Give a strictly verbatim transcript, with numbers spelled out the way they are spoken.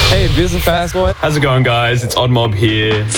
Hey, this is Fast Boy. How's it going, guys? It's Odd Mob here.